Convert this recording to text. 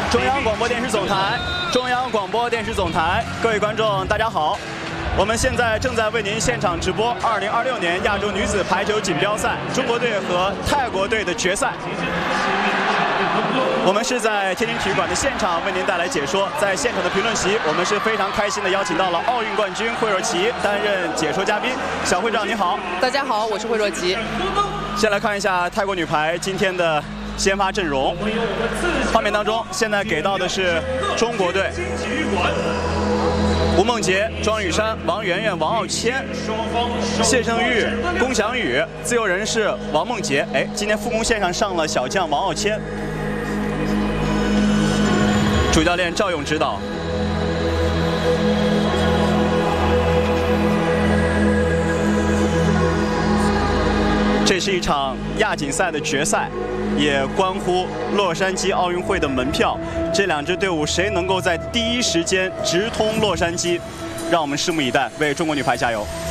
中央广播电视总台，中央广播电视总台，各位观众，大家好。我们现在正在为您现场直播2026年亚洲女子排球锦标赛中国队和泰国队的决赛。我们是在天津体育馆的现场为您带来解说。在现场的评论席，我们是非常开心的邀请到了奥运冠军惠若琪担任解说嘉宾。小会长你好。 大家好，我是惠若琪。 先来看一下泰国女排今天的先发阵容。画面当中现在给到的是中国队。吴梦洁、庄雨珊、王媛媛、王傲谦、谢胜玉、龚翔宇，自由人是王梦洁。哎，今天副攻线上上了小将王傲谦。主教练赵勇指导。这是一场亚锦赛的决赛，也关乎洛杉矶奥运会的门票。这两支队伍谁能够在第一时间直通洛杉矶？让我们拭目以待，为中国女排加油！